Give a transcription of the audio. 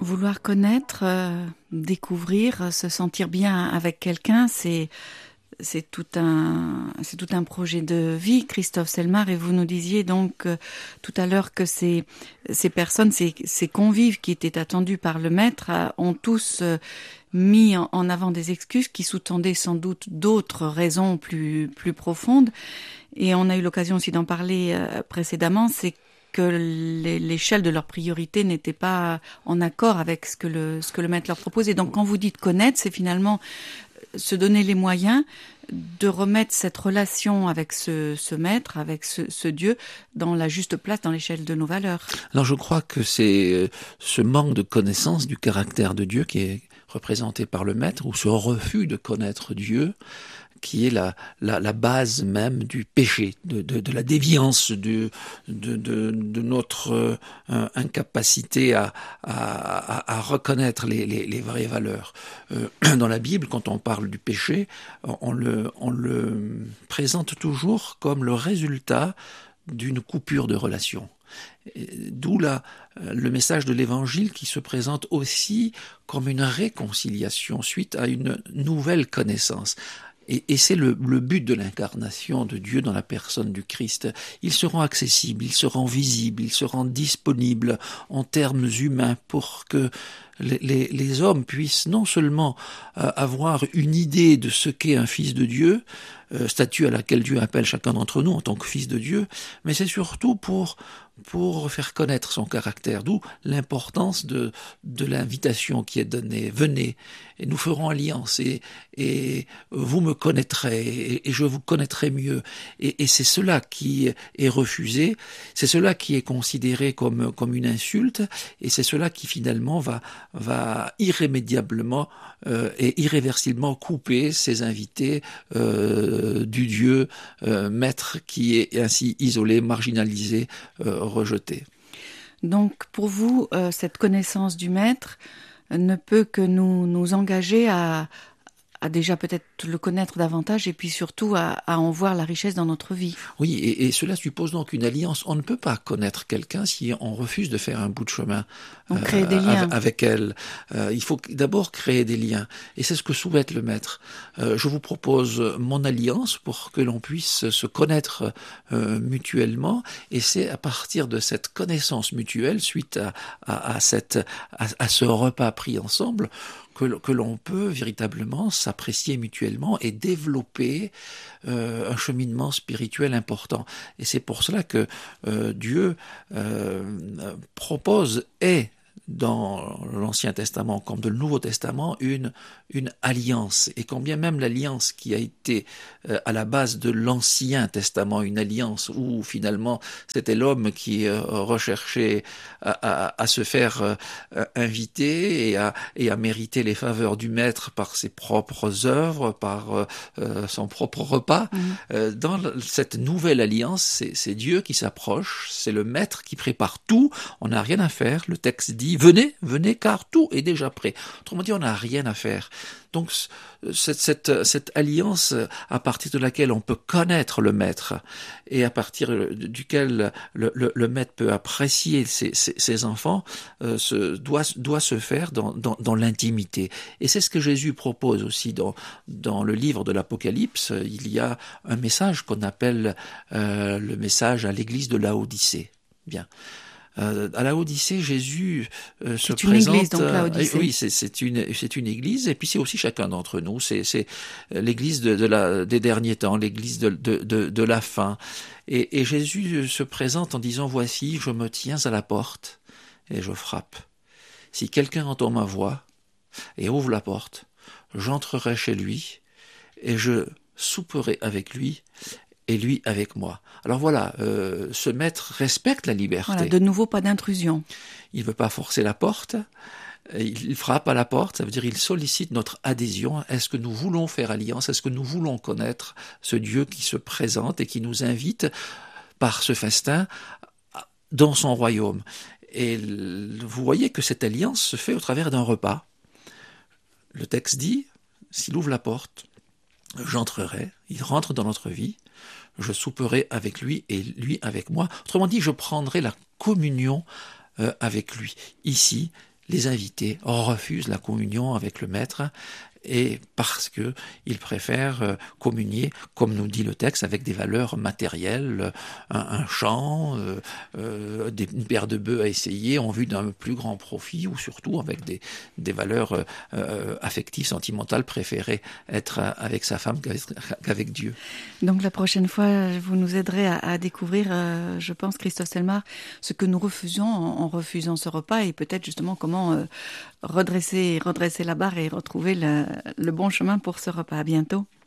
Vouloir connaître, découvrir, se sentir bien avec quelqu'un, c'est tout un projet de vie, Christophe Selmar. Et vous nous disiez donc tout à l'heure que ces personnes, ces convives qui étaient attendus par le maître, ont tous mis en avant des excuses qui sous-tendaient sans doute d'autres raisons plus profondes. Et on a eu l'occasion aussi d'en parler précédemment, c'est que l'échelle de leurs priorités n'était pas en accord avec ce que le maître leur proposait. Donc quand vous dites connaître, c'est finalement se donner les moyens de remettre cette relation avec ce maître, avec ce Dieu, dans la juste place dans l'échelle de nos valeurs. Alors je crois que c'est ce manque de connaissance du caractère de Dieu qui est représenté par le maître, ou ce refus de connaître Dieu, qui est la base même du péché, de la déviance, de notre incapacité à reconnaître les vraies valeurs. Dans la Bible, quand on parle du péché, on le présente toujours comme le résultat d'une coupure de relation. D'où le message de l'Évangile qui se présente aussi comme une réconciliation suite à une nouvelle connaissance. Et c'est le but de l'incarnation de Dieu dans la personne du Christ. Il se rend accessible, il se rend visible, il se rend disponible en termes humains pour que les hommes puissent non seulement avoir une idée de ce qu'est un fils de Dieu, statut à laquelle Dieu appelle chacun d'entre nous en tant que fils de Dieu, mais c'est surtout pour faire connaître son caractère, d'où l'importance de l'invitation qui est donnée. Venez, et nous ferons alliance, et vous me connaîtrez, et je vous connaîtrai mieux. Et c'est cela qui est refusé, c'est cela qui est considéré comme une insulte, et c'est cela qui finalement va irrémédiablement et irréversiblement couper ses invités du Dieu maître qui est ainsi isolé, marginalisé, rejeté. Donc pour vous, cette connaissance du maître ne peut que nous engager à déjà peut-être le connaître davantage et puis surtout à en voir la richesse dans notre vie. Oui, et cela suppose donc une alliance. On ne peut pas connaître quelqu'un si on refuse de faire un bout de chemin créer des liens. avec elle. Il faut d'abord créer des liens. Et c'est ce que souhaite le maître. Je vous propose mon alliance pour que l'on puisse se connaître mutuellement. Et c'est à partir de cette connaissance mutuelle, suite à ce repas pris ensemble, que l'on peut véritablement s'apprécier mutuellement et développer un cheminement spirituel important. Et c'est pour cela que Dieu propose dans l'Ancien Testament comme dans le Nouveau Testament une alliance, et quand bien même l'alliance qui a été à la base de l'Ancien Testament, une alliance où finalement c'était l'homme qui recherchait à se faire inviter et à mériter les faveurs du maître par ses propres œuvres, par son propre repas. Dans cette nouvelle alliance, c'est Dieu qui s'approche, c'est le maître qui prépare tout, on n'a rien à faire. Le texte dit venez, car tout est déjà prêt. Autrement dit, on n'a rien à faire. Donc cette alliance à partir de laquelle on peut connaître le maître et à partir duquel le maître peut apprécier ses enfants doit se faire dans l'intimité. Et c'est ce que Jésus propose aussi dans le livre de l'Apocalypse. Il y a un message qu'on appelle le message à l'église de Laodicée. Bien. À Laodicée, Jésus se présente. C'est une église, donc Laodicée. Oui, c'est une église, et puis c'est aussi chacun d'entre nous. C'est l'église des derniers temps, l'église de la fin. Et Jésus se présente en disant: voici, je me tiens à la porte et je frappe. Si quelqu'un entend ma voix et ouvre la porte, j'entrerai chez lui et je souperai avec lui et lui avec moi. Alors voilà, ce maître respecte la liberté. Voilà, de nouveau, pas d'intrusion. Il ne veut pas forcer la porte, il frappe à la porte, ça veut dire il sollicite notre adhésion. Est-ce que nous voulons faire alliance? Est-ce que nous voulons connaître ce Dieu qui se présente et qui nous invite par ce festin dans son royaume? Et vous voyez que cette alliance se fait au travers d'un repas. Le texte dit, s'il ouvre la porte, j'entrerai, il rentre dans notre vie, je souperai avec lui et lui avec moi. Autrement dit, je prendrai la communion avec lui, ici les invités refusent la communion avec le maître, et parce que ils préfèrent communier, comme nous dit le texte, avec des valeurs matérielles, un champ, une paire de bœufs à essayer en vue d'un plus grand profit, ou surtout avec des valeurs affectives, sentimentales, préférer être avec sa femme qu'avec Dieu. Donc la prochaine fois, vous nous aiderez à découvrir, je pense, Christophe Selmar, ce que nous refusons en refusant ce repas, et peut-être justement comment redresser la barre et retrouver le bon chemin pour ce repas. À bientôt.